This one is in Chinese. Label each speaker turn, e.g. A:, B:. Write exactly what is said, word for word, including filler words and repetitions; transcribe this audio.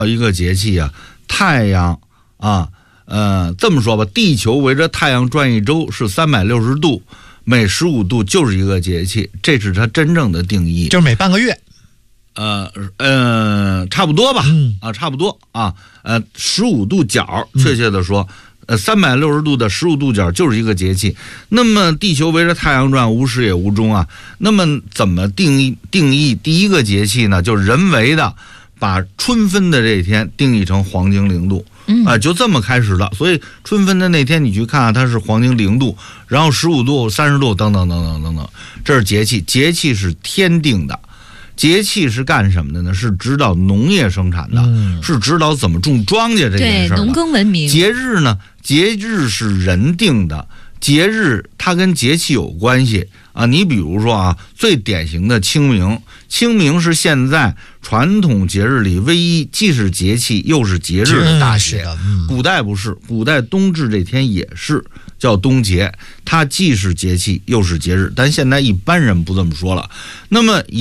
A: 一个节气啊，太阳啊，呃，这么说吧，地球围着太阳转一周是三百六十度，每十五度就是一个节气，这是它真正的定义，
B: 就是每半个月。
A: 呃呃，差不多吧，
B: 嗯
A: 啊，差不多啊，呃，十五度角，确切的说，呃，三百六十度的十五度角就是一个节气。那么地球围着太阳转，无始也无终啊。那么怎么定义定义第一个节气呢？就是人为的把春分的这天定义成黄经零度。
B: 嗯
A: 啊、呃，就这么开始了。所以春分的那天，你去看啊，它是黄经零度，然后十五度、三十度，等等等等等等，这是节气。节气是天定的。节气是干什么的呢？是指导农业生产的，嗯、是指导怎么种庄稼这件事儿的。
C: 对，农耕文明。
A: 节日呢？节日是人定的，节日它跟节气有关系啊。你比如说啊，最典型的清明，清明是现在传统节日里唯一既是节气又是节日的大节。
B: 嗯、
A: 古代不是，古代冬至这天也是叫冬节，它既是节气又是节日，但现在一般人不这么说了。那么